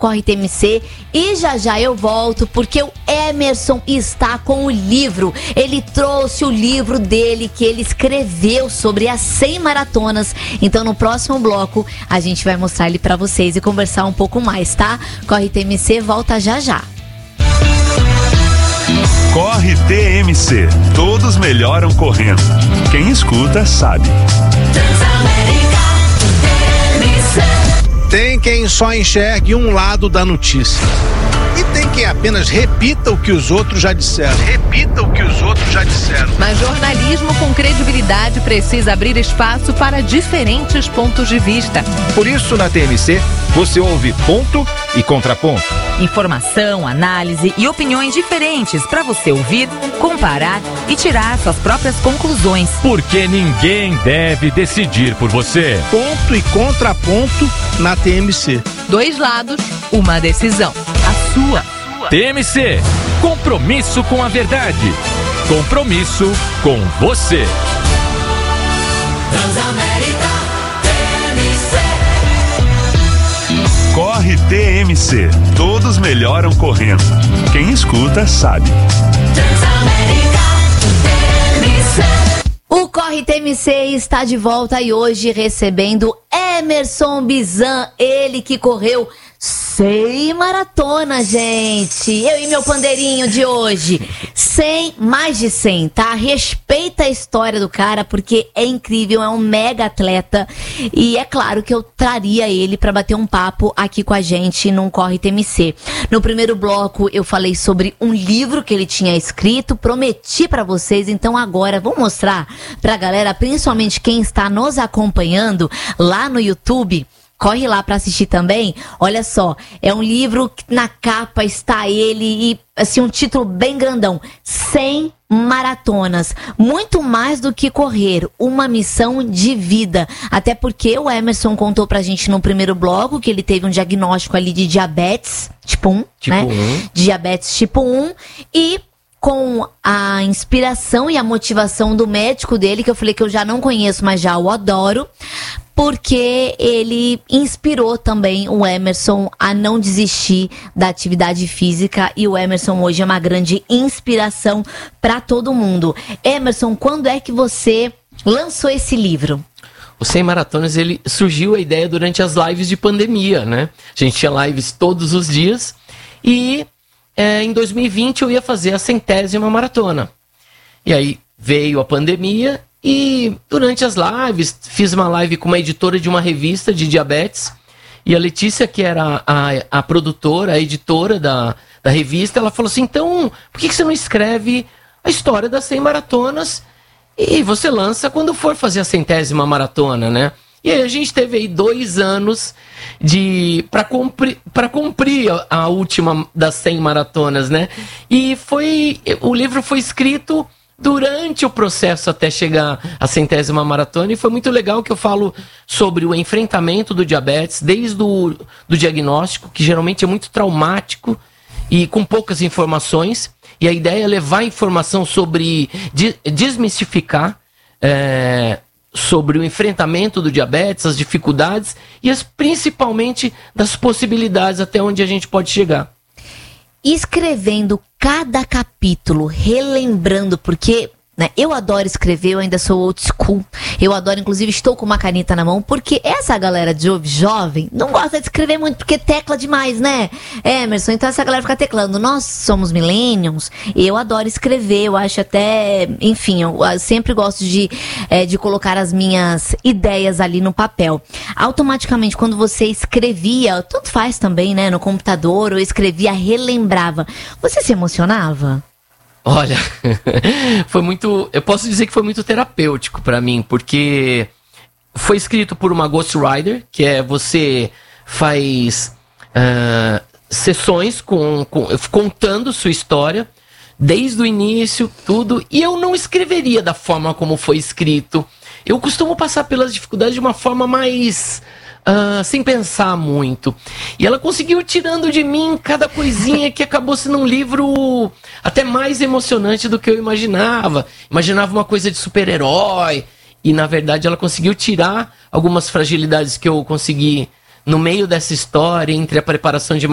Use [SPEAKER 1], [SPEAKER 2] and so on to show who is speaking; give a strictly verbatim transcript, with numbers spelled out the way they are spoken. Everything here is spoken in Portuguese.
[SPEAKER 1] Corre T M C e já já eu volto porque o Emerson está com o livro. Ele trouxe o livro dele que ele escreveu sobre as cem maratonas. Então no próximo bloco a gente vai mostrar ele pra vocês e conversar um pouco mais, tá? Corre T M C volta já já.
[SPEAKER 2] Corre T M C. Todos melhoram correndo. Quem escuta sabe.
[SPEAKER 3] Tem quem só enxergue um lado da notícia. E tem quem apenas repita o que os outros já disseram. Repita o que os outros já disseram.
[SPEAKER 4] Mas jornalismo com credibilidade precisa abrir espaço para diferentes pontos de vista.
[SPEAKER 5] Por isso, na T M C, você ouve ponto e contraponto.
[SPEAKER 4] Informação, análise e opiniões diferentes para você ouvir, comparar e tirar suas próprias conclusões.
[SPEAKER 5] Porque ninguém deve decidir por você.
[SPEAKER 3] Ponto e contraponto na T M C.
[SPEAKER 4] Dois lados, uma decisão. A sua.
[SPEAKER 5] T M C. Compromisso com a verdade. Compromisso com você.
[SPEAKER 2] Transamérica T M C. Corre T M C. Todos melhoram correndo. Quem escuta sabe. Transamérica
[SPEAKER 1] T M C. O Corre T M C está de volta e hoje recebendo Emerson Bizan, ele que correu cem maratonas, gente. Eu e meu pandeirinho de hoje. cem, mais de cem, tá? Respeita a história do cara, porque é incrível, é um mega atleta. E é claro que eu traria ele pra bater um papo aqui com a gente num Corre T M C. No primeiro bloco eu falei sobre um livro que ele tinha escrito, prometi pra vocês, então agora vou mostrar pra galera, principalmente quem está nos acompanhando lá no YouTube. Corre lá pra assistir também. Olha só, é um livro que na capa está ele e, assim, um título bem grandão. cem maratonas. Muito mais do que correr. Uma missão de vida. Até porque o Emerson contou pra gente no primeiro bloco que ele teve um diagnóstico ali de diabetes tipo um,
[SPEAKER 5] tipo
[SPEAKER 1] né?
[SPEAKER 5] um.
[SPEAKER 1] Diabetes tipo um. E com a inspiração e a motivação do médico dele, que eu falei que eu já não conheço, mas já o adoro, porque ele inspirou também o Emerson a não desistir da atividade física, e o Emerson hoje é uma grande inspiração para todo mundo. Emerson, quando é que você lançou esse livro?
[SPEAKER 6] O cem Maratonas, ele surgiu a ideia durante as lives de pandemia, né? A gente tinha lives todos os dias e é, em dois mil e vinte eu ia fazer a centésima maratona. E aí veio a pandemia e durante as lives fiz uma live com uma editora de uma revista de diabetes, e a Letícia, que era a, a produtora, a editora da, da revista, ela falou assim: então, por que, que você não escreve a história das cem maratonas e você lança quando for fazer a centésima maratona, né? E aí a gente teve aí dois anos de para cumprir, para cumprir a, a última das cem maratonas, né? E foi, o livro foi escrito durante o processo até chegar à centésima maratona, e foi muito legal que eu falo sobre o enfrentamento do diabetes, desde o do diagnóstico, que geralmente é muito traumático e com poucas informações, e a ideia é levar informação sobre, de, desmistificar é, sobre o enfrentamento do diabetes, as dificuldades e as, principalmente das possibilidades até onde a gente pode chegar.
[SPEAKER 1] Escrevendo cada capítulo, relembrando, porque, né, eu adoro escrever, eu ainda sou old school, eu adoro, inclusive estou com uma caneta na mão, porque essa galera de jovem não gosta de escrever muito, porque tecla demais, né, Emerson? Então essa galera fica teclando. Nós somos millennials, eu adoro escrever, eu acho até, enfim, eu sempre gosto de, é, de colocar as minhas ideias ali no papel. Automaticamente, quando você escrevia, tanto faz também, né, no computador, ou escrevia, relembrava, você se emocionava?
[SPEAKER 6] Olha, foi muito, eu posso dizer que foi muito terapêutico pra mim, porque foi escrito por uma ghostwriter, que é você faz uh, sessões com, com, contando sua história, desde o início, tudo, e eu não escreveria da forma como foi escrito. Eu costumo passar pelas dificuldades de uma forma mais Uh, sem pensar muito. E ela conseguiu ir tirando de mim cada coisinha que acabou sendo um livro até mais emocionante do que eu imaginava. Imaginava uma coisa de super-herói, e na verdade ela conseguiu tirar algumas fragilidades que eu consegui no meio dessa história, entre a preparação de